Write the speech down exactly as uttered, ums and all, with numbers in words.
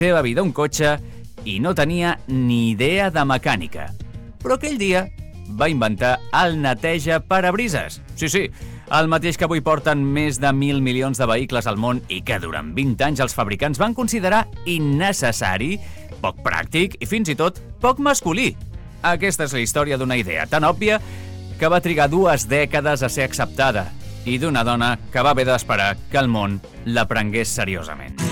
seva vida un cotxe i no tenia ni idea de mecànica. Però aquell dia va inventar el neteja parabrises. Sí, sí, el mateix que avui porten més de mil milions de vehicles al món i que durant vint anys els fabricants van considerar innecessari, poc pràctic i fins i tot poc masculí. Aquesta és la història d'una idea tan òbvia que va trigar dues dècades a ser acceptada i d'una dona que va haver d'esperar que el món la prengués seriosament.